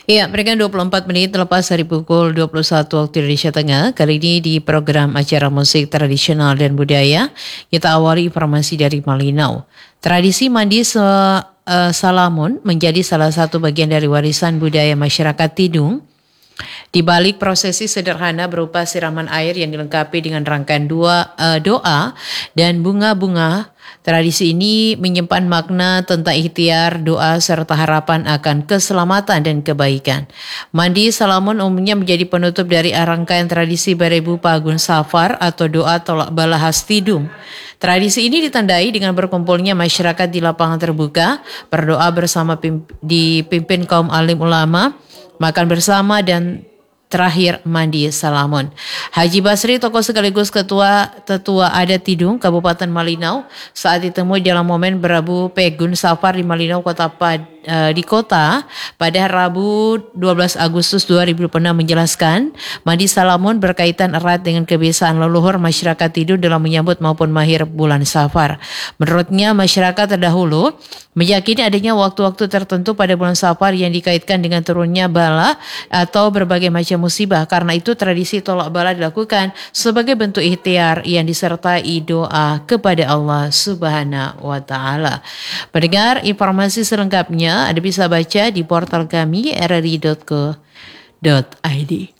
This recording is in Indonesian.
Iya, mereka 24 menit lepas dari pukul 21 waktu Indonesia Tengah. Kali ini di program acara musik tradisional dan budaya, kita awali informasi dari Malinau. Tradisi mandi Salamun menjadi salah satu bagian dari warisan budaya masyarakat Tidung. Di balik prosesi sederhana berupa siraman air yang dilengkapi dengan rangkaian doa dan bunga-bunga, tradisi ini menyimpan makna tentang ikhtiar, doa, serta harapan akan keselamatan dan kebaikan. Mandi Salamun umumnya menjadi penutup dari rangkaian tradisi Berebu Pagun Safar atau doa tolak bala khas Tidung. Tradisi ini ditandai dengan berkumpulnya masyarakat di lapangan terbuka, berdoa bersama dipimpin kaum alim ulama, makan bersama, dan terakhir mandi Salamun. Haji Basri, tokoh sekaligus ketua adat Tidung Kabupaten Malinau, saat ditemui dalam momen Berabu Pegun Safar di Malinau di kota pada Rabu 12 Agustus 2006 menjelaskan, mandi Salamun berkaitan erat dengan kebiasaan leluhur masyarakat Tidung dalam menyambut maupun mengakhir bulan Safar. Menurutnya, masyarakat terdahulu meyakini adanya waktu-waktu tertentu pada bulan Safar yang dikaitkan dengan turunnya bala atau berbagai macam musibah. Karena itu tradisi tolak bala dilakukan sebagai bentuk ikhtiar yang disertai doa kepada Allah Subhanahu wa taala. Pendengar, informasi selengkapnya Anda bisa baca di portal kami rri.co.id.